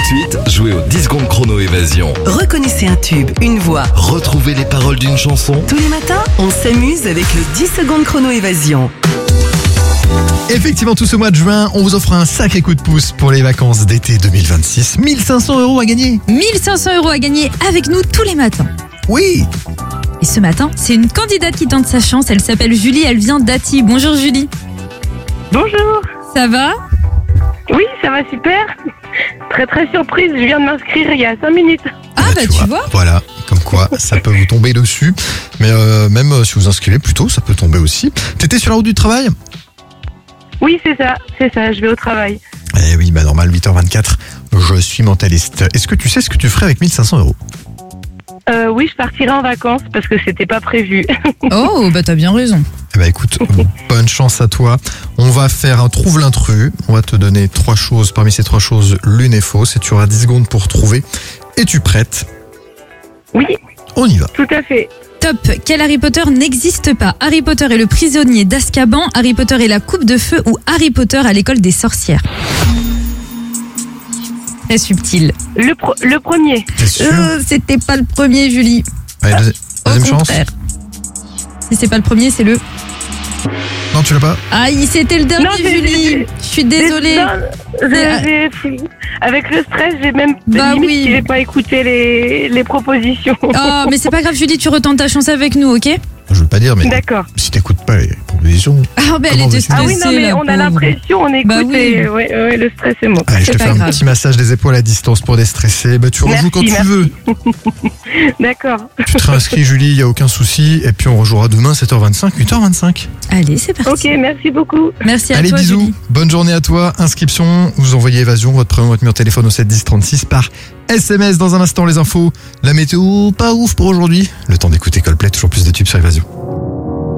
de suite, jouez au 10 secondes chrono évasion. Reconnaissez un tube, une voix. Retrouvez les paroles d'une chanson. Tous les matins, on s'amuse avec le 10 secondes chrono évasion. Effectivement, tout ce mois de juin, on vous offre un sacré coup de pouce pour les vacances d'été 2026. 1 500 € à gagner. 1 500 € à gagner avec nous tous les matins. Oui. Et ce matin, c'est une candidate qui tente sa chance. Elle s'appelle Julie, elle vient d'Ati. Bonjour Julie. Bonjour. Ça va? Oui, ça va super. Très très surprise, je viens de m'inscrire il y a 5 minutes. Ah bah tu vois. Voilà, comme quoi ça peut vous tomber dessus. Mais même si vous inscrivez plus tôt, ça peut tomber aussi. T'étais sur la route du travail? Oui, c'est ça, je vais au travail. Eh oui, bah normal, 8h24, je suis mentaliste. Est-ce que tu sais ce que tu ferais avec 1 500 €? Oui, je partirai en vacances parce que c'était pas prévu. Oh, bah t'as bien raison. Eh ben écoute, bonne chance à toi. On va faire un trouve l'intrus. On va te donner 3 choses. Parmi ces 3 choses, l'une est fausse et tu auras 10 secondes pour trouver. Es-tu prête? Oui, On y va. tout à fait. Top. Quel Harry Potter n'existe pas? Harry Potter est le prisonnier d'Azkaban, Harry Potter est la coupe de feu ou Harry Potter à l'école des sorcières? Très subtil. Le premier. T'es sûr? C'était pas le premier, Julie. Allez, deuxième Au chance. contraire. Si c'est pas le premier, c'est le... Non, tu l'as pas? Aïe, c'était le dernier, Non, Julie. Je suis désolée. Non, avec le stress, j'ai même Bah limite oui. si j'ai pas écouté les propositions. Oh, mais c'est pas grave, Julie, tu retentes ta chance avec nous, ok? Je veux pas dire, mais D'accord. si t'écoutes pas les propositions. Ah, bah elle Comment était veux-tu? stressée, Ah oui, non, mais la on a pauvre. l'impression, on écoute Bah oui. et ouais, le stress est mort. Allez, je te C'est fais pas un grave. petit massage des épaules à distance pour déstresser. Bah, tu rejoues Merci, quand tu merci. veux. D'accord. Tu te réinscris, Julie, il n'y a aucun souci. Et puis on rejouera demain, 7h25, 8h25. Allez, c'est parti. Ok, merci beaucoup. Merci à Allez, toi, bisous. Julie. Bonne journée à toi. Inscription, vous envoyez Évasion, votre prénom, votre numéro de téléphone au 7 10 36 par SMS. Dans un instant, les infos. La météo, pas ouf pour aujourd'hui. Le temps d'écouter Coldplay, toujours plus de tubes sur Évasion.